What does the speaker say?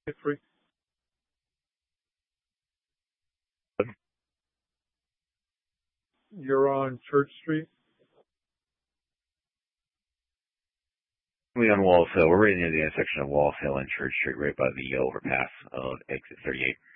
Free. You're on Church Street. We on Walls Hill. We're right near the intersection of Walls Hill and Church Street, right by the overpass of exit 38.